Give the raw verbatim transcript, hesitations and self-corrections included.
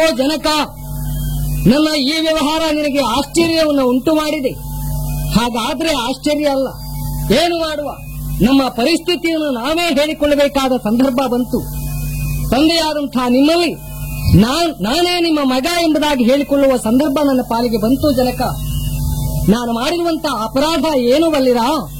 ಜನಕ, ನನ್ನ ಈ ವ್ಯವಹಾರ ನಿನಗೆ ಆಶ್ಚರ್ಯವನ್ನು ಉಂಟು ಮಾಡಿದೆ. ಹಾಗಾದ್ರೆ ಆಶ್ಚರ್ಯ ಅಲ್ಲ, ಏನು ಮಾಡುವ, ನಮ್ಮ ಪರಿಸ್ಥಿತಿಯನ್ನು ನಾವೇ ಹೇಳಿಕೊಳ್ಳಬೇಕಾದ ಸಂದರ್ಭ ಬಂತು. ತಂದೆಯಾದಂತಹ ನಿಮ್ಮಲ್ಲಿ ನಾನ್ ನಾನೇ ನಿಮ್ಮ ಮಗ ಎಂಬುದಾಗಿ ಹೇಳಿಕೊಳ್ಳುವ ಸಂದರ್ಭ ನನ್ನ ಪಾಲಿಗೆ ಬಂತು. ಜನಕ, ನಾನು ಮಾಡಿರುವಂತಹ ಅಪರಾಧ ಏನು ಬಲ್ಲಿರಾ?